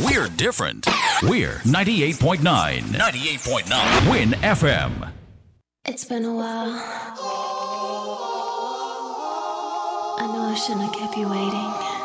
We're different. We're 98.9. 98.9. Win FM. It's been a while. I know I shouldn't have kept you waiting.